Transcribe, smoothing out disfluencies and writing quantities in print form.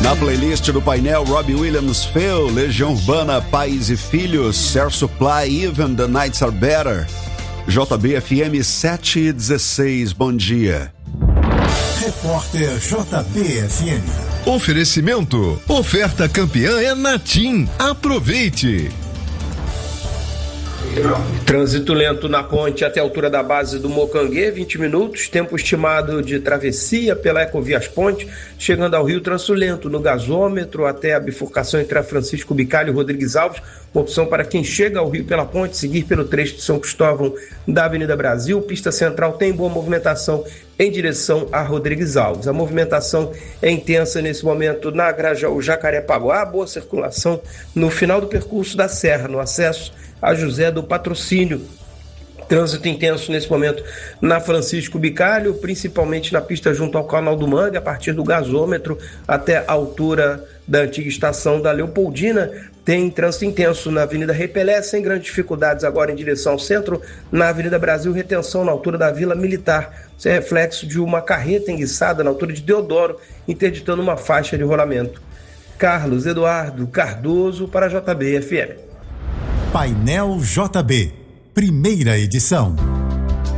Na playlist do painel, Robbie Williams, Phil, Legião Urbana, Pais e Filhos, Air Supply, Even the Nights Are Better. JB-FM 7:16, bom dia. Repórter JB-FM. Oferecimento, oferta campeã é na TIM, aproveite. Trânsito lento na ponte até a altura da base do Mocanguê, 20 minutos, tempo estimado de travessia pela Ecovias Ponte, chegando ao Rio, trânsito lento no gasômetro até a bifurcação entre a Francisco Bicalho e Rodrigues Alves, opção para quem chega ao Rio pela ponte, seguir pelo trecho de São Cristóvão da Avenida Brasil. Pista Central tem boa movimentação em direção a Rodrigues Alves. A movimentação é intensa nesse momento na Grajaú Jacarepaguá, boa circulação no final do percurso da Serra, no acesso a José do Patrocínio. Trânsito intenso nesse momento na Francisco Bicalho, principalmente na pista junto ao Canal do Mangue, a partir do gasômetro até a altura da antiga estação da Leopoldina. Tem trânsito intenso na Avenida Repelé, sem grandes dificuldades agora em direção ao centro. Na Avenida Brasil, retenção na altura da Vila Militar. Isso é reflexo de uma carreta enguiçada na altura de Deodoro, interditando uma faixa de rolamento. Carlos Eduardo Cardoso para a JB-FM. Painel JB, primeira edição.